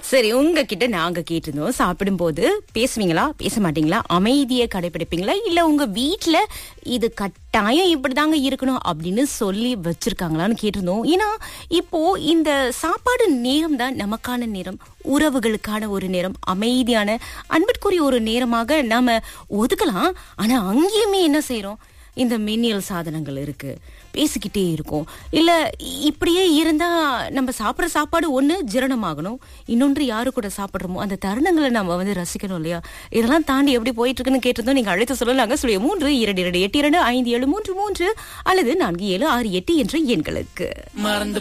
சரி, உங்ககிட்ட நாங்க கேட்டிருந்தோம், சாப்பிடும்போது பேசுவீங்களா, பேச மாட்டீங்களா, அமைதியை கடைபிடிப்பீங்களா, இல்ல உங்க வீட்ல இது கட்டாயம் இப்படிதாங்க இருக்கணும் அப்படின்னு சொல்லி வச்சிருக்காங்களான்னு கேட்டிருந்தோம். ஏன்னா இப்போ இந்த சாப்பாடு நேரம் தான் நமக்கான நேரம், உறவுகளுக்கான ஒரு நேரம், அமைதியான அன்பிற்குரிய ஒரு நேரமாக நாம ஒதுக்கலாம். ஆனா அங்கேயுமே என்ன செய்றோம், இந்த மின்னியல் சாதனங்கள் இருக்கு, பேசிக்கிட்டே இருக்கும். இல்ல இப்படியே இருந்தா நம்ம சாப்பிடுற சாப்பாடு ஒண்ணு ஜீரணமாகணும், இன்னொன்று யாரு கூட சாப்பிடுறோமோ அந்த தருணங்களை நம்ம ரசிக்கணும் இல்லையா? இதெல்லாம் தாண்டி எப்படி போயிட்டு இருக்குன்னு கேட்டிருந்தோம். நீங்க அழைத்து சொல்லலாங்க. 0322825733 அல்லது 4768 என்ற எண்களுக்கு.